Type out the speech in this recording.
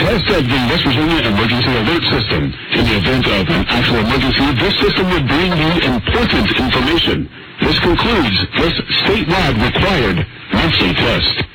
said the West Virginia Emergency Alert System. In the event of an actual emergency, this system would bring you important information. This concludes this statewide required monthly test.